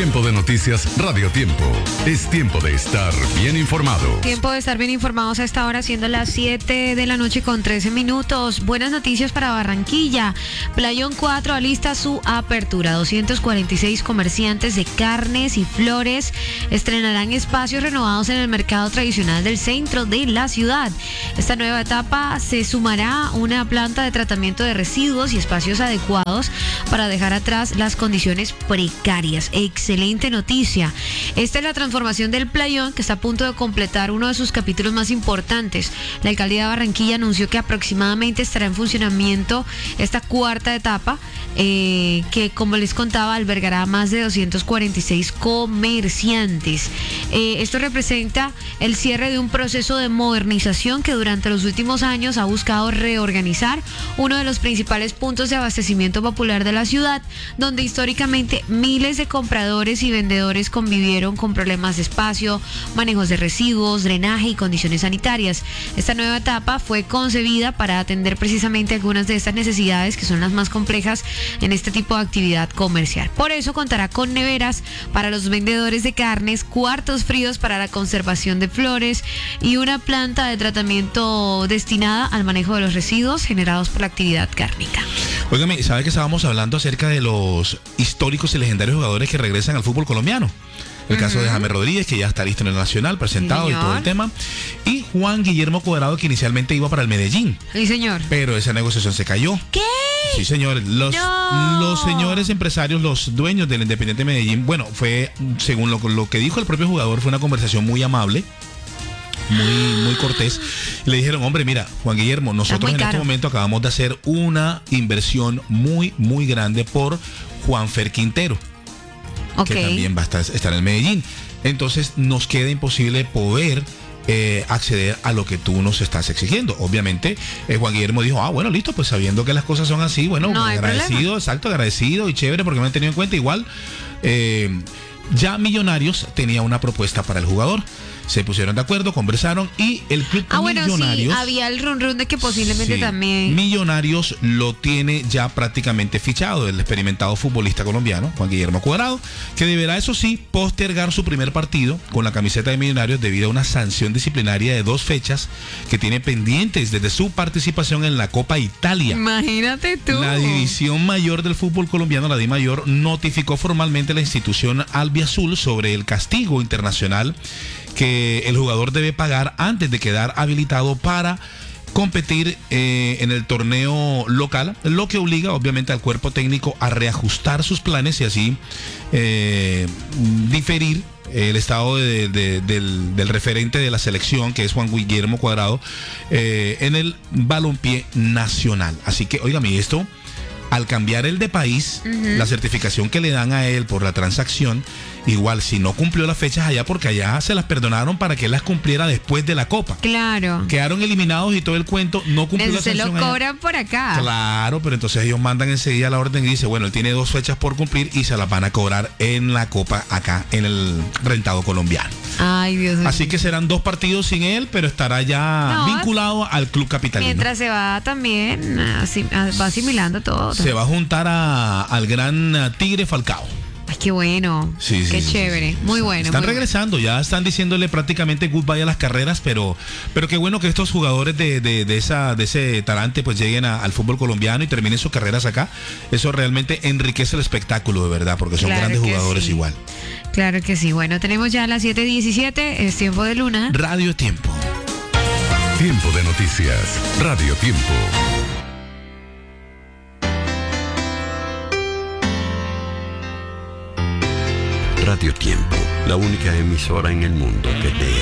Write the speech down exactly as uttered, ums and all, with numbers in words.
Tiempo de noticias Radio Tiempo. Es tiempo de estar bien informado. Tiempo de estar bien informados a esta hora, siendo las siete de la noche con trece minutos. Buenas noticias para Barranquilla. Playón cuatro alista su apertura. doscientos cuarenta y seis comerciantes de carnes y flores estrenarán espacios renovados en el mercado tradicional del centro de la ciudad. Esta nueva etapa se sumará una planta de tratamiento de residuos y espacios adecuados para dejar atrás las condiciones precarias. Excelente noticia. Esta es la transformación del Playón, que está a punto de completar uno de sus capítulos más importantes. La alcaldía de Barranquilla anunció que aproximadamente estará en funcionamiento esta cuarta etapa, eh, que, como les contaba, albergará más de doscientos cuarenta y seis comerciantes. Eh, esto representa el cierre de un proceso de modernización que durante los últimos años ha buscado reorganizar uno de los principales puntos de abastecimiento popular de la ciudad, donde históricamente miles de compradores y vendedores convivieron con problemas de espacio, manejos de residuos, drenaje y condiciones sanitarias. Esta nueva etapa fue concebida para atender precisamente algunas de estas necesidades, que son las más complejas en este tipo de actividad comercial. Por eso contará con neveras para los vendedores de carnes, cuartos fríos para la conservación de flores y una planta de tratamiento destinada al manejo de los residuos generados por la actividad cárnica. Óigame, ¿sabe que estábamos hablando acerca de los históricos y legendarios jugadores que regresan al fútbol colombiano? El uh-huh. caso de James Rodríguez, que ya está listo en el Nacional, presentado sí, y todo el tema. Y Juan Guillermo Cuadrado, que inicialmente iba para el Medellín. Sí, señor. Pero esa negociación se cayó. ¿Qué? Sí, señores. Los, no. los señores empresarios, los dueños del Independiente Medellín, bueno, fue, según lo, lo que dijo el propio jugador, fue una conversación muy amable. Muy, muy cortés. Le dijeron, hombre, mira, Juan Guillermo, nosotros en caro. este momento acabamos de hacer una inversión muy, muy grande por Juanfer Quintero, okay. que también va a estar, estar en Medellín. Entonces nos queda imposible poder eh, acceder a lo que tú nos estás exigiendo. Obviamente, eh, Juan Guillermo dijo, ah, bueno, listo, pues sabiendo que las cosas son así, bueno, no agradecido, exacto, agradecido y chévere porque me han tenido en cuenta. Igual, eh, ya Millonarios tenía una propuesta para el jugador. Se pusieron de acuerdo, conversaron y el club ah, bueno, Millonarios... sí, había el run run de que posiblemente sí, también... Millonarios lo tiene ya prácticamente fichado, el experimentado futbolista colombiano, Juan Guillermo Cuadrado, que deberá, eso sí, postergar su primer partido con la camiseta de Millonarios debido a una sanción disciplinaria de dos fechas que tiene pendientes desde su participación en la Copa Italia. Imagínate tú. La división mayor del fútbol colombiano, la Di Mayor, notificó formalmente a la institución albiazul sobre el castigo internacional que el jugador debe pagar antes de quedar habilitado para competir eh, en el torneo local, lo que obliga obviamente al cuerpo técnico a reajustar sus planes y así eh, diferir el estado de, de, del, del referente de la selección, que es Juan Guillermo Cuadrado, eh, en el balompié nacional. Así que, óigame, esto, al cambiar el de país, uh-huh. la certificación que le dan a él por la transacción, igual si no cumplió las fechas allá, porque allá se las perdonaron para que él las cumpliera después de la Copa. Claro. Quedaron eliminados y todo el cuento, no cumplió la sanción. Se lo cobran allá por acá. Claro, pero entonces ellos mandan enseguida la orden y dice, bueno, él tiene dos fechas por cumplir y se las van a cobrar en la Copa acá, en el rentado colombiano. Ay, Dios mío. Así que serán dos partidos sin él, pero estará ya no, vinculado al club capitalino. Mientras se va también, asim, va asimilando todo. Se va a juntar a, al gran Tigre Falcao. Ay, qué bueno, sí, qué sí, chévere, sí, sí. muy bueno. Están muy regresando, bueno. Ya están diciéndole prácticamente goodbye a las carreras, pero pero qué bueno que estos jugadores de, de, de, esa, de ese talante pues lleguen a, al fútbol colombiano y terminen sus carreras acá. Eso realmente enriquece el espectáculo, de verdad, porque son claro grandes jugadores sí. igual. Claro que sí. Bueno, tenemos ya las siete diecisiete, es tiempo de Luna. Radio Tiempo. Tiempo de noticias, Radio Tiempo. Radio Tiempo, la única emisora en el mundo que te